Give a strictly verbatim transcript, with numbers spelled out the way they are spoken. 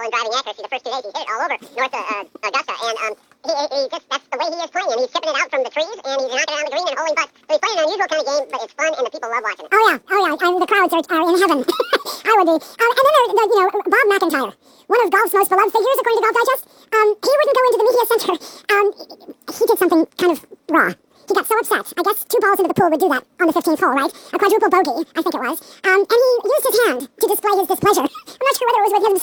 and driving accuracy the first two days. He hit it all over North uh, uh, Augusta, and um, he, he he just that's the way he is playing. He's chipping it out from the trees, and he's knocking it down the green and holding putts. So he's playing an unusual kind of game, but it's fun, and the people love watching it. Oh yeah, oh yeah, and the crowds are, are in heaven. I would be. Um, and then there, the, you know, Bob McIntyre, one of golf's most beloved figures, according to Golf Digest. Um, he wouldn't go into the media center. Um, he did something kind of raw. He got so upset. I guess two balls into the pool would do that on the fifteenth hole, right? A quadruple bogey, I think it was. Um, and he used his hand to display his displeasure. I'm not sure whether it was with him.